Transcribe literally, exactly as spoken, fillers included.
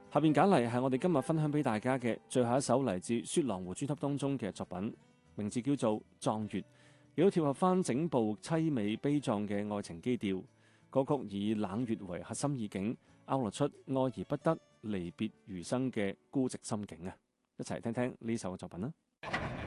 下邊揀嚟係我哋今日分享俾大家嘅最後一首嚟自雪狼湖專輯當中嘅作品，名字叫做《壯月》，亦都貼合翻整部凄美悲壯嘅愛情基調。歌曲以冷月為核心意境，勾勒出愛而不得、離別餘生嘅孤寂心境啊！一齊聽聽呢首嘅作品啦。